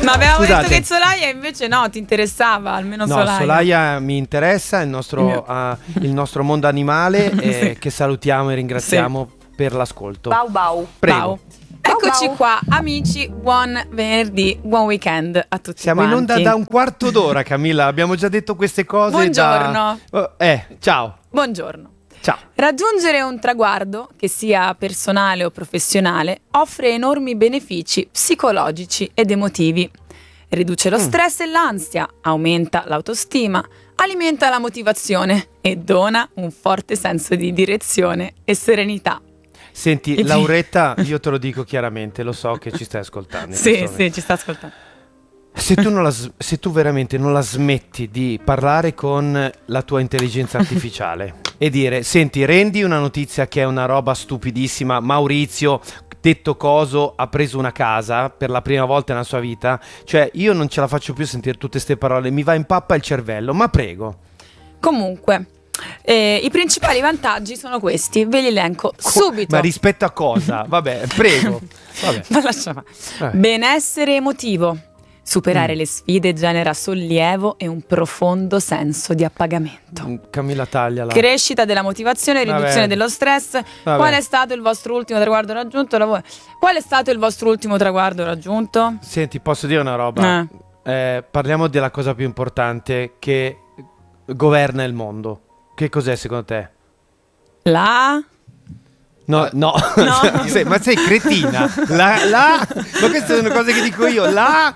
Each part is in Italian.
Ma avevamo Scusate. detto che Solaia invece no, ti interessava, almeno No, Solaia. Solaia mi interessa, il nostro mondo animale, Sì. che salutiamo e ringraziamo per l'ascolto. Bau bau. Prego. Ciao. Eccoci Bau. qua, amici, buon venerdì, buon weekend a tutti Siamo in quanti. onda da un quarto d'ora, Camilla, abbiamo già detto queste cose. Buongiorno. Ciao. Buongiorno. Ciao. Raggiungere un traguardo, che sia personale o professionale, offre enormi benefici psicologici ed emotivi. Riduce lo stress e l'ansia, aumenta l'autostima, alimenta la motivazione e dona un forte senso di direzione e serenità. Senti, Lauretta, io te lo dico chiaramente, lo so che ci stai ascoltando. Sì, ci sta ascoltando. Se tu veramente non la smetti di parlare con la tua intelligenza artificiale e dire, senti, rendi una notizia che è una roba stupidissima, Maurizio, detto coso, ha preso una casa per la prima volta nella sua vita, cioè io non ce la faccio più a sentire tutte ste parole, mi va in pappa il cervello, ma prego. Comunque, i principali vantaggi sono questi, ve li elenco subito. Ma rispetto a cosa? Vabbè, prego. Vabbè. Ma lascia fare. Benessere emotivo. Superare le sfide genera sollievo e un profondo senso di appagamento. Camilla, tagliala. Crescita della motivazione, riduzione Vabbè. dello stress. Vabbè. Qual è stato il vostro ultimo traguardo raggiunto? Qual è stato il vostro ultimo traguardo raggiunto? Senti, posso dire una roba? Parliamo della cosa più importante che governa il mondo. Che cos'è secondo te? No. Ma sei cretina? Ma queste sono cose che dico io.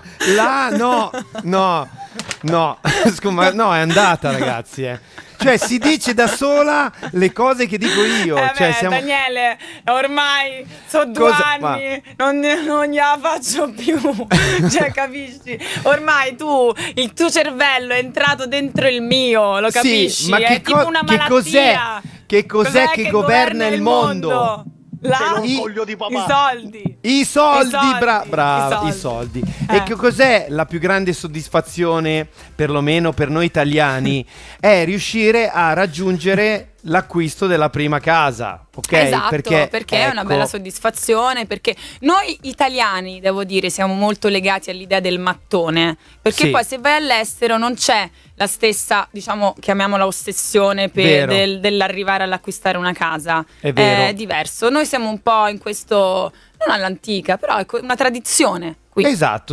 No. Scusa, no, è andata, ragazzi. Cioè, si dice da sola le cose che dico io. Cioè, Daniele, ormai sono 2 anni, non gliela faccio più. Cioè, capisci? Ormai il tuo cervello è entrato dentro il mio, lo capisci? Sì, ma è tipo una malattia. Che cos'è che governa il mondo? L'orgoglio di papà. I soldi, I i soldi. E che cos'è la più grande soddisfazione, perlomeno per noi italiani, è riuscire a raggiungere l'acquisto della prima casa, ok? Esatto, perché è una ecco, bella soddisfazione, perché noi italiani, devo dire, siamo molto legati all'idea del mattone, perché Sì. poi se vai all'estero non c'è la stessa, diciamo, chiamiamola ossessione dell'arrivare all'acquistare una casa. È vero. È diverso. Noi siamo un po' in questo, non all'antica, però è una tradizione qui. Esatto,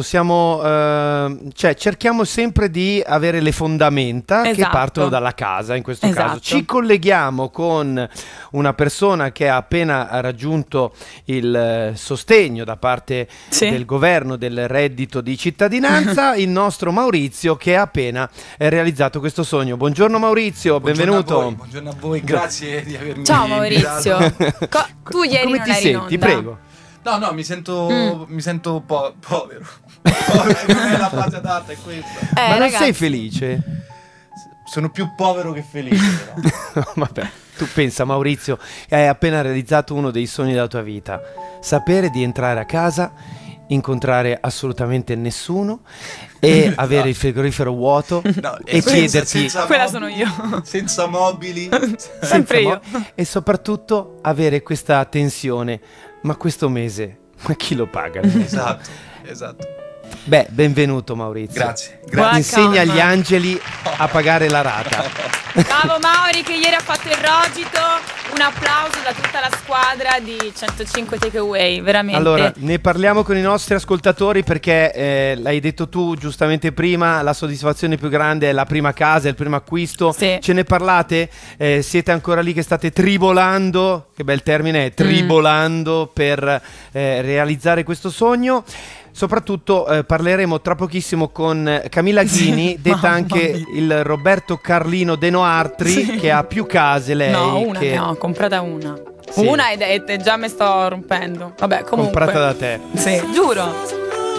cerchiamo sempre di avere le fondamenta che Esatto. partono dalla casa, in questo Esatto. caso. Ci colleghiamo con una persona che ha appena raggiunto il sostegno da parte del governo del reddito di cittadinanza, il nostro Maurizio, che ha appena realizzato questo sogno. Buongiorno Maurizio, benvenuto. Buongiorno a voi, grazie di avermi Ciao Maurizio. Tu ieri Come non ti eri in senti? onda. Prego. No, mi sento povero. Non è la frase adatta, è questa. Ma non ragazzi, sei felice? Sono più povero che felice, però. Vabbè, tu pensa, Maurizio, hai appena realizzato uno dei sogni della tua vita. Sapere di entrare a casa, incontrare assolutamente nessuno e avere il frigorifero vuoto e chiederti quella sono io. Senza mobili. Sempre io. e soprattutto avere questa tensione. Ma questo mese, ma chi lo paga? Esatto. Beh, benvenuto Maurizio. Grazie. Insegna agli angeli a pagare la rata. Bravo Mauri che ieri ha fatto il rogito. Un applauso da tutta la squadra di 105 Takeaway, veramente. Allora, ne parliamo con i nostri ascoltatori perché l'hai detto tu giustamente prima, la soddisfazione più grande è la prima casa, il primo acquisto. Sì. Ce ne parlate? Siete ancora lì che state tribolando, che bel termine è, tribolando per realizzare questo sogno. Soprattutto parleremo tra pochissimo con Camilla Ghini, detta anche il Roberto Carlino De Noartri, che ha più case lei. No, una ne ho comprata una. Sì. Una e già mi sto rompendo. Vabbè, comunque. Comprata da te. Sì, giuro.